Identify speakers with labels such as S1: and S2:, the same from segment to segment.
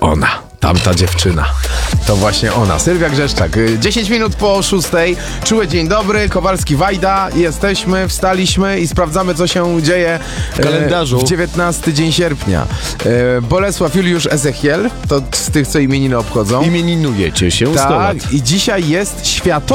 S1: ona, tamta dziewczyna. To właśnie ona, Sylwia Grzeszczak. 10 minut po 6. Czuły dzień dobry, Kowalski-Wajda. Jesteśmy, wstaliśmy i sprawdzamy, co się dzieje
S2: w kalendarzu.
S1: W 19 dzień sierpnia. Bolesław Juliusz Ezechiel, to z tych, co imieniny obchodzą.
S2: Imieninujecie się 100 lat.
S1: Tak, i dzisiaj jest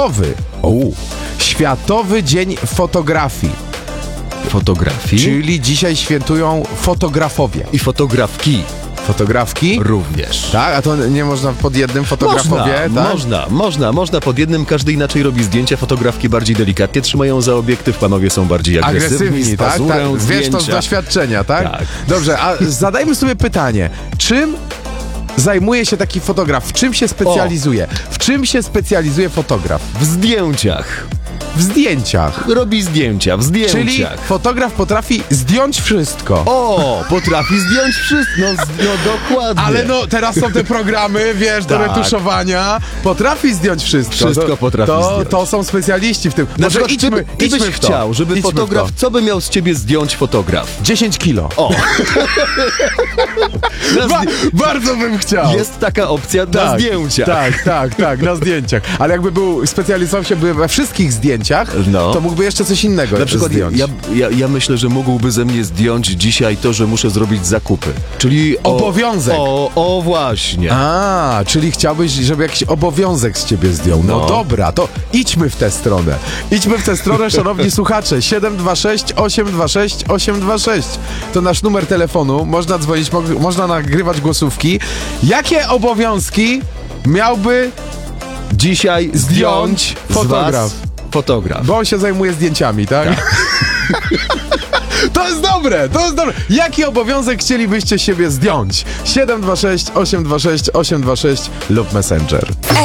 S1: Światowy Dzień Fotografii.
S2: Fotografii?
S1: Czyli dzisiaj świętują fotografowie.
S2: I fotografki.
S1: Fotografki?
S2: Również.
S1: Tak, a to nie można pod jednym fotografowie, tak?
S2: Można pod jednym, każdy inaczej robi zdjęcia, fotografki bardziej delikatnie trzymają za obiektyw, panowie są bardziej agresywni, z
S1: tak?
S2: pazurem,
S1: Tak. Wiesz to z doświadczenia, tak?
S2: Tak.
S1: Dobrze, a zadajmy sobie pytanie, czym zajmuje się taki fotograf? W czym się specjalizuje? W czym się specjalizuje fotograf?
S2: W zdjęciach.
S1: W zdjęciach.
S2: Robi zdjęcia, w zdjęciach.
S1: Czyli fotograf potrafi zdjąć wszystko.
S2: O, potrafi zdjąć wszystko. No dokładnie.
S1: Ale no, teraz są te programy, wiesz, do
S2: Tak.
S1: retuszowania. Potrafi zdjąć wszystko.
S2: Wszystko potrafi zdjąć.
S1: To są specjaliści w tym.
S2: Na
S1: Może
S2: przykład, ty byś
S1: w to.
S2: chciał, żeby
S1: Idźmy w
S2: fotograf,
S1: to.
S2: co by miał z ciebie zdjąć fotograf?
S1: 10 kilo.
S2: O!
S1: Bardzo bym chciał.
S2: Jest taka opcja na zdjęciach.
S1: Tak, na zdjęciach. Ale jakby był specjalizował się we wszystkich zdjęciach, to mógłby jeszcze coś innego
S2: na przykład
S1: zdjąć.
S2: ja myślę, że mógłby ze mnie zdjąć dzisiaj to, że muszę zrobić zakupy. Czyli
S1: obowiązek.
S2: O właśnie.
S1: A, czyli chciałbyś, żeby jakiś obowiązek z ciebie zdjął. No dobra, to idźmy w tę stronę. Idźmy w tę stronę, szanowni słuchacze. 726 826 826. To nasz numer telefonu. Można dzwonić, można nagrywać głosówki. Jakie obowiązki miałby
S2: Dzisiaj
S1: zdjąć fotograf?
S2: Fotograf.
S1: Bo on się zajmuje zdjęciami, tak? To jest dobre. Jaki obowiązek chcielibyście siebie zdjąć? 726 826 826 lub Messenger.